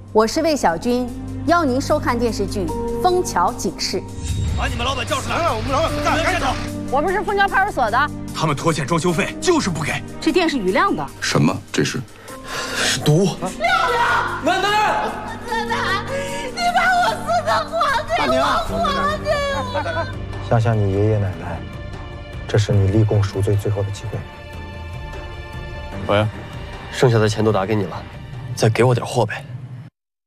我是魏小军，邀您收看电视剧《枫桥警事》。 把你们老板叫出来！我们老板干，赶紧走！ 我们是枫桥派出所的， 他们拖欠装修费就是不给。 这电是雨亮的。 什么？这是毒！ 亮亮， 奶奶！ 奶奶，你把我四个还给我，还给我！ 想想你爷爷奶奶，这是你立功赎罪最后的机会。 喂，剩下的钱都打给你了，再给我点货呗。